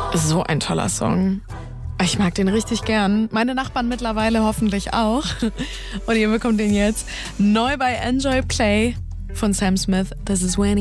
So ein toller Song. Ich mag den richtig gern. Meine Nachbarn mittlerweile hoffentlich auch. Und ihr bekommt den jetzt neu bei Enjoy Play von Sam Smith. This is when